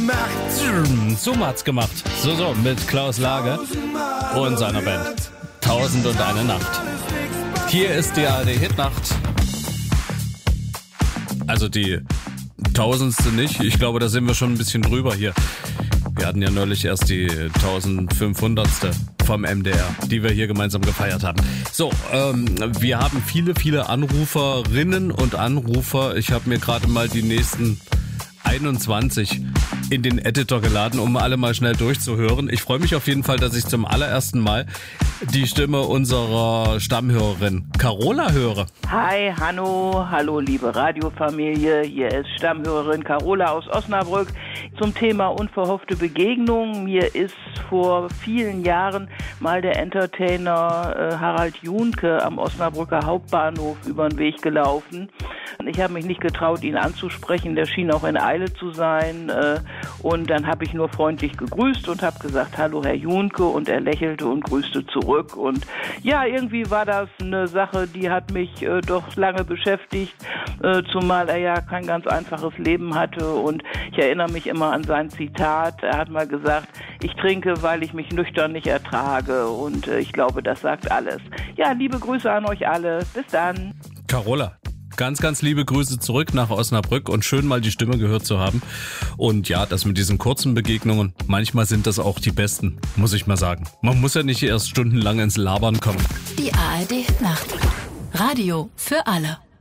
gemacht. Zoom hat's gemacht. So, mit Klaus Lage und seiner Band. 1001 Nacht. Hier ist die ARD-Hitnacht. Also die 1000. nicht. Ich glaube, da sind wir schon ein bisschen drüber hier. Wir hatten ja neulich erst die 1500. vom MDR, die wir hier gemeinsam gefeiert haben. So, wir haben viele Anruferinnen und Anrufer. Ich habe mir gerade mal die nächsten 21 in den Editor geladen, um alle mal schnell durchzuhören. Ich freue mich auf jeden Fall, dass ich zum allerersten Mal die Stimme unserer Stammhörerin Carola höre. Hi, Hanno, hallo liebe Radiofamilie, hier ist Stammhörerin Carola aus Osnabrück zum Thema unverhoffte Begegnung. Mir ist vor vielen Jahren mal der Entertainer Harald Junke am Osnabrücker Hauptbahnhof über den Weg gelaufen. Ich habe mich nicht getraut, ihn anzusprechen, der schien auch in Eile zu sein. Und dann habe ich nur freundlich gegrüßt und habe gesagt, hallo Herr Junke, und er lächelte und grüßte zurück. Und ja, irgendwie war das eine Sache, die hat mich doch lange beschäftigt, zumal er ja kein ganz einfaches Leben hatte. Und ich erinnere mich immer an sein Zitat. Er hat mal gesagt, ich trinke, weil ich mich nüchtern nicht ertrage. Und ich glaube, das sagt alles. Ja, liebe Grüße an euch alle. Bis dann. Carola, ganz liebe Grüße zurück nach Osnabrück und schön mal die Stimme gehört zu haben. Und ja, das mit diesen kurzen Begegnungen, manchmal sind das auch die besten, muss ich mal sagen. Man muss ja nicht erst stundenlang ins Labern kommen. Die ARD-Nacht. Radio für alle.